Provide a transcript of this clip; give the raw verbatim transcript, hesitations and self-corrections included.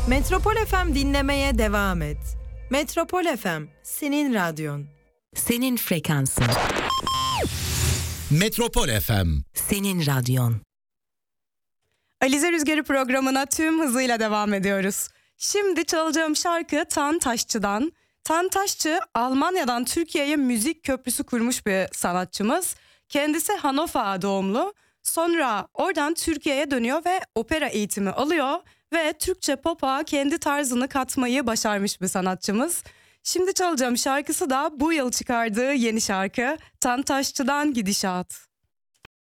Metropol F M dinlemeye devam et. Metropol F M, senin radyon. Senin frekansın. Metropol F M, senin radyon. Alize Rüzgarı programına tüm hızıyla devam ediyoruz. Şimdi çalacağım şarkı Tan Taşçı'dan. Tan Taşçı, Almanya'dan Türkiye'ye müzik köprüsü kurmuş bir sanatçımız. Kendisi Hannover doğumlu. Sonra oradan Türkiye'ye dönüyor ve opera eğitimi alıyor. Ve Türkçe pop'a kendi tarzını katmayı başarmış bir sanatçımız. Şimdi çalacağım şarkısı da bu yıl çıkardığı yeni şarkı Tan Taşçı'dan Gidişat.